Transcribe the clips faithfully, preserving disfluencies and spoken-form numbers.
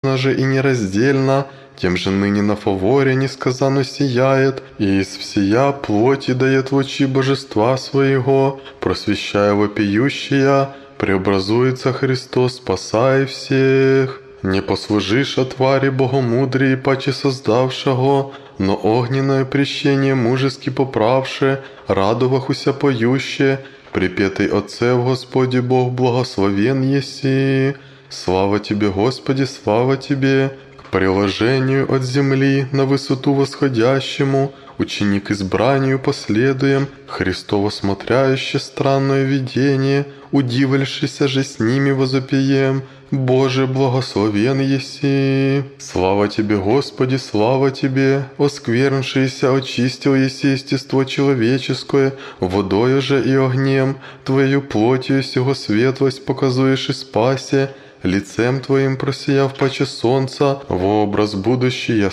едино же и нераздельно, тем же ныне на фаворе несказанно сияет, и из всея плоти дает лучи божества своего, просвещая вопиющая, преобразуется Христос, спасая всех. Не послужишь о твари богомудрии паче создавшего, но огненное прещение мужески поправше, радовахуся поюще, припетый Отце в Господе Бог благословен еси. Слава Тебе, Господи, слава Тебе! К приложению от земли на высоту восходящему, ученик избранию последуем, Христово смотряще странное видение, удивившийся же с ними возопием, Боже, благословен еси! Слава Тебе, Господи, слава Тебе! Оскверншийся очистил еси естество человеческое, водою же и огнем, Твоею плотью сего светлость показуешь и спасе, лицем Твоим просияв паче солнца, в образ будущей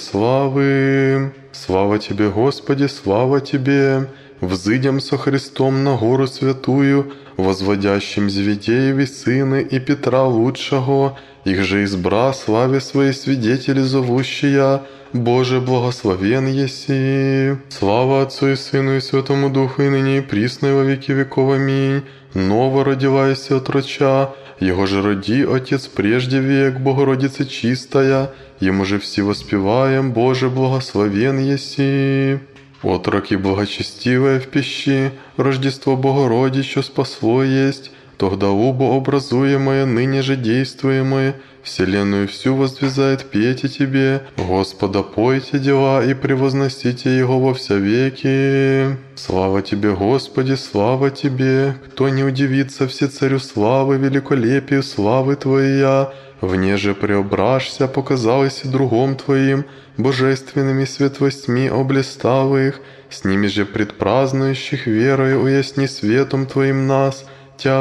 славы. Слава Тебе, Господи, слава Тебе! Взыдем со Христом на гору святую, возводящим Зеведееви сыны и Петра лучшего, их же избра славе своей свидетели зовущая, Боже, благословен еси. Слава Отцу и Сыну и Святому Духу, и ныне и присно и во веки веков. Аминь. Ново родилась от роча, Его же роди Отец прежде век, Богородица чистая, Ему же все воспеваем, Боже, благословен еси. Отрок и благочестивое в пищи, Рождество Богородича спасло есть, тогда убо образуемое, ныне же действуемое, вселенную всю воздвизает пейте Тебе, Господа пойте дела и превозносите Его во вся веки. Слава Тебе, Господи, слава Тебе! Кто не удивится все царю славы, великолепию славы Твоя, вне же преображься, показалось и другом Твоим, божественными светлостьми облиставых, с ними же предпразднующих верою уясни светом Твоим нас, Тя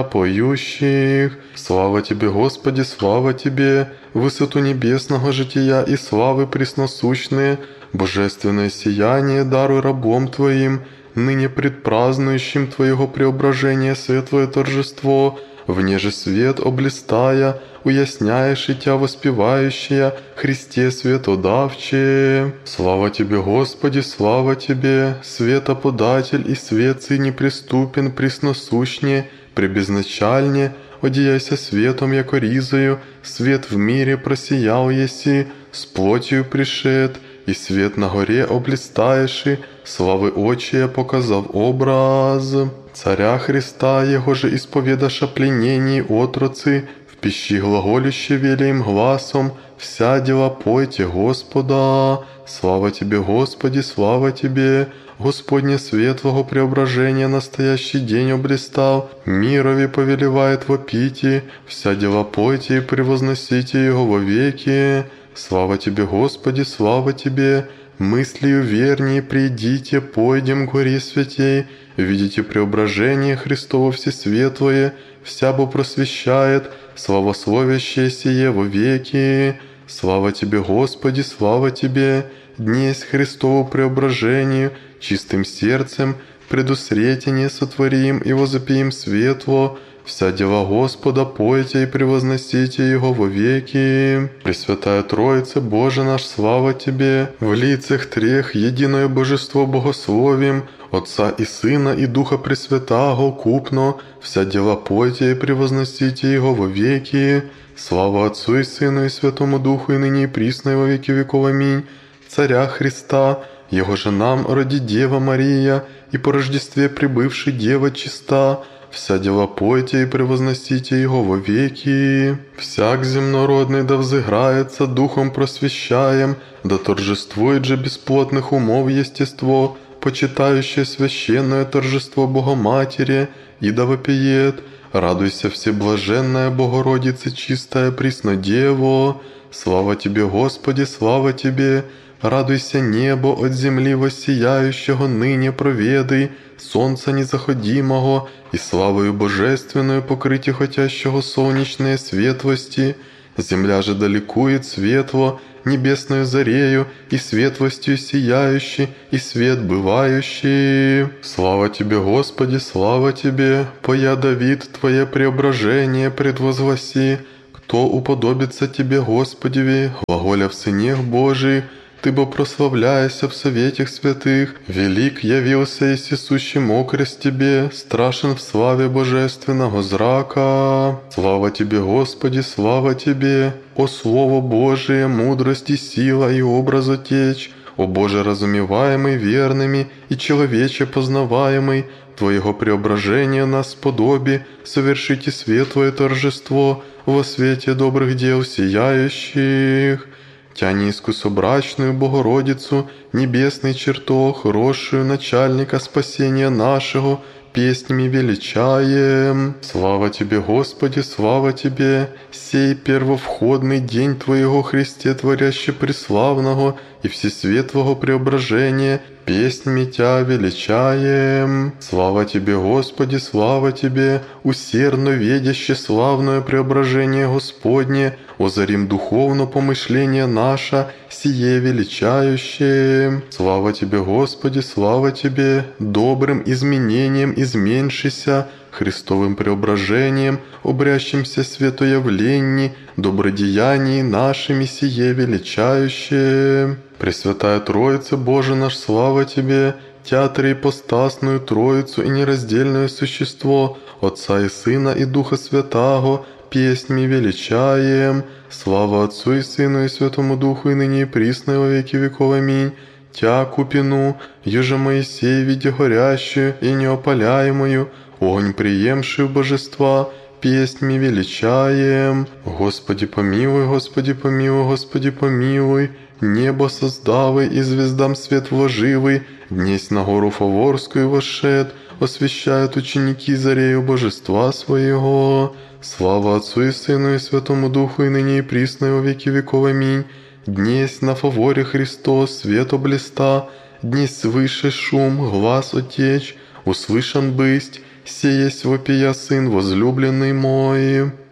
поющих. Слава Тебе, Господи, слава Тебе! Высоту небесного жития и славы пресносущные, божественное сияние даруй рабом Твоим, ныне предпразднующим Твоего преображения светлое торжество, вне же свет облистая, уясняешь и Тя воспевающая, Христе светодавче. Слава Тебе, Господи, слава Тебе! Светоподатель и свет Сый неприступен, пресносущне, пребезначальне, одеяйся светом, яко ризою, свет в мире просиял еси, с плотью пришед, и свет на горе облистаеши, славы очия показав образ. Царя Христа, Его же исповедаша пленении отроцы, в пищи глаголюще велим гласом, вся дела пойте Господа. Слава Тебе, Господи, слава Тебе! Господне светлого преображения настоящий день облистал, мирови повелевает вопите, вся дела пойте и превозносите Его во веки. Слава Тебе, Господи, слава Тебе! Мыслью вернее придите, пойдем к горе святей, видите преображение Христово всесветлое, вся бо просвещает, славословящее сие во веки. Слава Тебе, Господи, слава Тебе! Днесь Христову преображению, чистым сердцем, предусретение сотворим и возопием светло, вся дела Господа пойте и превозносите Его во веки. Пресвятая Троица, Боже наш, слава Тебе! В лицах трех единое Божество богословим, Отца и Сына и Духа Пресвятаго купно, вся дела пойте и превозносите Его во веки. Слава Отцу и Сыну и Святому Духу, и ныне и присно и во веки веков. Аминь. Царя Христа, Его же нам роди Дева Мария, и по Рождестве прибывшей Дева чиста, вся дела пойте и превозносите Его во веки. Всяк земнородный да взыграется, духом просвещаем, да торжествует же бесплотных умов естество, почитающее священное торжество Богоматери, и да вопиет: радуйся, всеблаженная Богородица чистая Преснодево! Слава Тебе, Господи, слава Тебе! Радуйся, небо от земли воссияющего ныне проведай, солнца незаходимого, и славою божественную покрытие хотящего солнечные светлости. Земля же далекует светло, небесную зарею, и светлостью сияющий, и свет бывающий. Слава Тебе, Господи, слава Тебе! Поя Давид Твое преображение предвозвоси, Кто уподобится Тебе, Господи, глаголя в сынех Божиих, Ты бо прославляйся в советях святых, велик явился и сисущий мокрость Тебе, страшен в славе божественного зрака. Слава Тебе, Господи, слава Тебе, о Слово Божие, мудрость и сила и образ Отечь, о Боже разумеваемый верными и человече познаваемый, Твоего преображения нас подоби, совершите светлое торжество во свете добрых дел сияющих. Тя неискусобрачную Богородицу, небесный чертог, росшую начальника спасения нашего, песнями величаем. Слава Тебе, Господи, слава Тебе, сей первовходный день Твоего, Христе, творяще преславного и всесветлого преображения, песнями Тя величаем. Слава Тебе, Господи, слава Тебе, усердно ведяще славное преображение Господне, озарим духовно помышление наше, сие величающее. Слава Тебе, Господи, слава Тебе, добрым изменением изменшися, Христовым преображением, обрящимся светоявлении, добродеянии нашими сие величающее. Пресвятая Троица, Боже наш, слава Тебе, Тя триипостасную Троицу и нераздельное существо, Отца и Сына и Духа Святаго, песнями величаем. Слава Отцу и Сыну и Святому Духу, и ныне и присно во веки веков. Аминь. Тя купину, еже Моисей, видя горящую и неопаляемую, огонь приемшую божества, песнями величаем. Господи помилуй, Господи помилуй, Господи помилуй, небо создавый и звездам свет вложивый, днесь на гору Фаворскую вошед, освящают ученики зарею божества своего. Слава Отцу и Сыну и Святому Духу, и ныне и присно во веки веков. Аминь. Днесь на фаворе Христос свет облиста, днесь свыше шум, глаз Отечь, услышан бысть, сеясь вопия Сын возлюбленный мой.